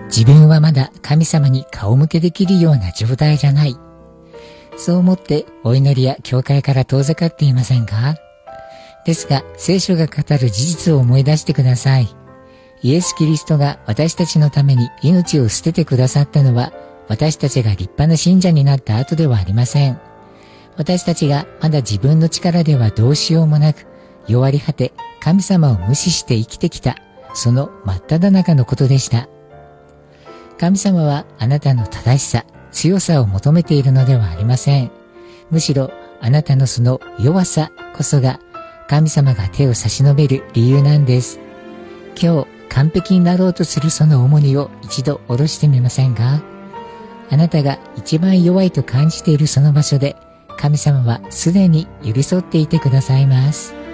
自分はまだ神様に顔向けできるような状態じゃない。そう思ってお祈りや教会から遠ざかっていませんか？ですが、聖書が語る事実を思い出してください。イエス・キリストが私たちのために命を捨ててくださったのは、私たちが立派な信者になった後ではありません。私たちがまだ自分の力ではどうしようもなく、弱り果て神様を無視して生きてきた、その真っ只中のことでした。神様はあなたの正しさ、強さを求めているのではありません。むしろあなたのその弱さこそが神様が手を差し伸べる理由なんです。今日完璧になろうとするその重荷を一度下ろしてみませんか？あなたが一番弱いと感じているその場所で神様はすでに寄り添っていてくださいます。